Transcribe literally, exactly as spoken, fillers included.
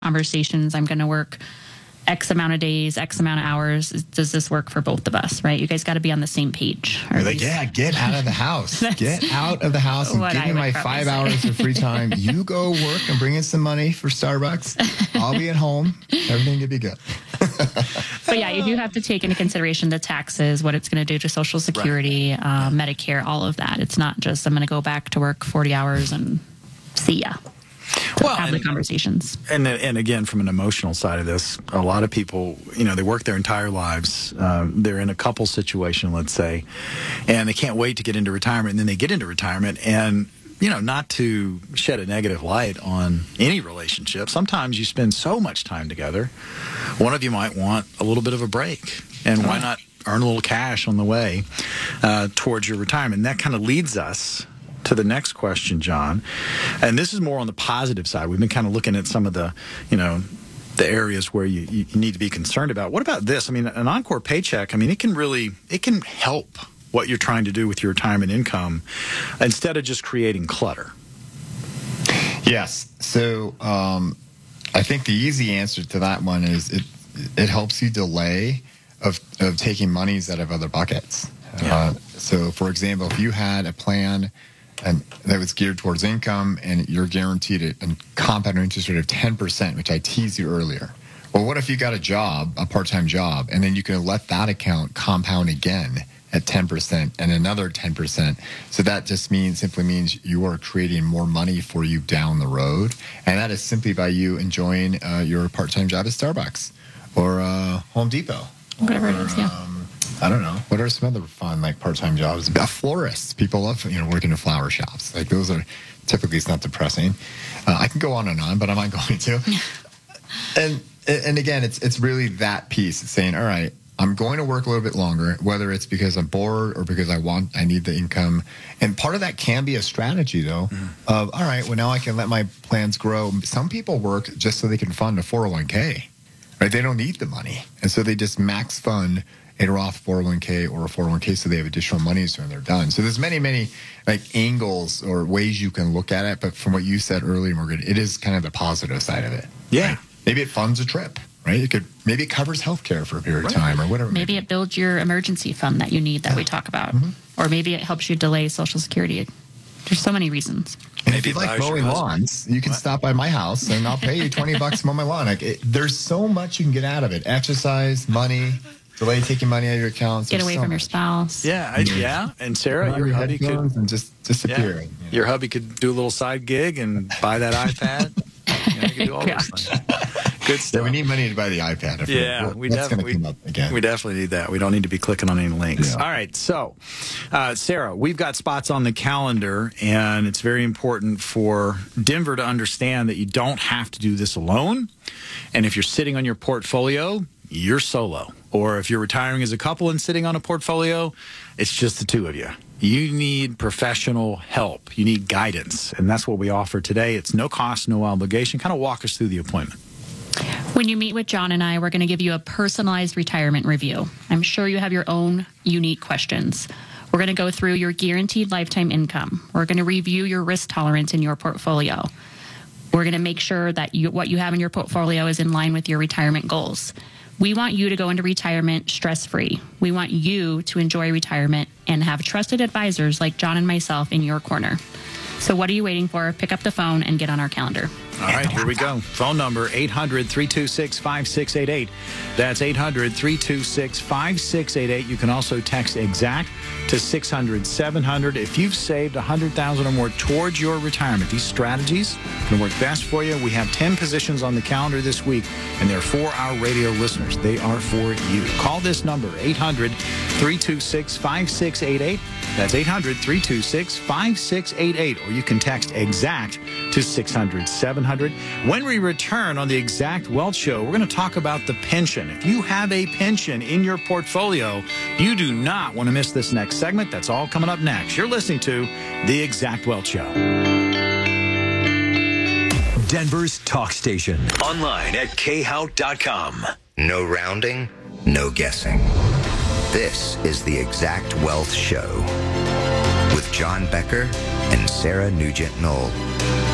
conversations. I'm going to work X amount of days, X amount of hours. Does this work for both of us, right? You guys got to be on the same page. You're like, yeah, get out of the house. Get out of the house and give me my five say. hours of free time. You go work and bring in some money for Starbucks. I'll be at home. Everything will be good. But yeah, you do have to take into consideration the taxes, what it's going to do to Social Security, right. uh, Medicare, all of that. It's not just I'm going to go back to work forty hours and see ya. Well, have and, the conversations. And and again, from an emotional side of this, a lot of people, you know, they work their entire lives. Uh, they're in a couple situation, let's say, and they can't wait to get into retirement. And then they get into retirement, and you know, not to shed a negative light on any relationship. Sometimes you spend so much time together. One of you might want a little bit of a break, and why not earn a little cash on the way uh, towards your retirement? And that kind of leads us to the next question, John. And this is more on the positive side. We've been kind of looking at some of the, you know, the areas where you, you need to be concerned about. What about this? I mean, an Encore paycheck, I mean, it can really, it can help what you're trying to do with your retirement income instead of just creating clutter. Yes. So um, I think the easy answer to that one is it it helps you delay of, of taking monies out of other buckets. Yeah. Uh, so, for example, if you had a plan and that was geared towards income, and you're guaranteed a, a compound interest rate of ten percent, which I teased you earlier. Well, what if you got a job, a part-time job, and then you can let that account compound again at ten percent and another ten percent? So that just means, simply means you are creating more money for you down the road. And that is simply by you enjoying uh, your part-time job at Starbucks or uh, Home Depot. Whatever or, it is, yeah. Um, I don't know. What are some other fun, like, part-time jobs? Uh, florists. People love, you know, working in flower shops. Like, those are typically, it's not depressing. Uh, I can go on and on, but I'm not going to. and and again, it's it's really that piece. It's saying, all right, I'm going to work a little bit longer, whether it's because I'm bored or because I want, I need the income. And part of that can be a strategy, though, mm-hmm. of, all right, well, now I can let my plans grow. Some people work just so they can fund a four oh one k, right? They don't need the money. And so they just max fund a Roth four oh one k or a four oh one k so they have additional monies when they're done. So there's many, many like angles or ways you can look at it. But from what you said earlier, Morgan, it is kind of the positive side of it. Yeah. Right? Maybe it funds a trip, right? It could, maybe it covers healthcare for a period right. of time or whatever. Maybe it builds your emergency fund that you need that yeah. we talk about. Mm-hmm. Or maybe it helps you delay Social Security. There's so many reasons. And if you like mowing lawns, you can what? stop by my house and I'll pay you twenty bucks to mow my lawn. Like it, there's so much you can get out of it. Exercise, money, delay taking money out of your accounts. Get away so from much. your spouse. Yeah, I, yeah. And Sarah, your, your hubby could and just disappear. Yeah. You know? Your hubby could do a little side gig and buy that iPad. You know, you could do all those things. Good stuff. Yeah, we need money to buy the iPad. Yeah, we're, we, that's definitely, come up again. we definitely need that. We don't need to be clicking on any links. Yeah. All right, so, uh, Sarah, we've got spots on the calendar, and it's very important for Denver to understand that you don't have to do this alone. And if you're sitting on your portfolio, you're solo. Or if you're retiring as a couple and sitting on a portfolio, it's just the two of you. You need professional help. You need guidance. And that's what we offer today. It's no cost, no obligation. Kind of walk us through the appointment. When you meet with John and I, we're going to give you a personalized retirement review. I'm sure you have your own unique questions. We're going to go through your guaranteed lifetime income. We're going to review your risk tolerance in your portfolio. We're going to make sure that you, what you have in your portfolio is in line with your retirement goals. We want you to go into retirement stress-free. We want you to enjoy retirement and have trusted advisors like John and myself in your corner. So what are you waiting for? Pick up the phone and get on our calendar. All right, here we go. Phone number, eight hundred, three two six, five six eight eight. That's eight hundred, three two six, five six eight eight. You can also text EXACT to six hundred, seven hundred. If you've saved one hundred thousand dollars or more towards your retirement, these strategies can work best for you. We have ten positions on the calendar this week, and they're for our radio listeners. They are for you. Call this number, eight hundred, three two six, five six eight eight. That's eight hundred, three two six, five six eight eight. Or you can text EXACT to six hundred, seven hundred. When we return on the Exact Wealth Show, we're going to talk about the pension. If you have a pension in your portfolio, you do not want to miss this next segment. That's all coming up next. You're listening to the Exact Wealth Show. Denver's talk station. Online at K Hout dot com. No rounding, no guessing. This is the Exact Wealth Show with John Becker and Sarah Nugent Knoll.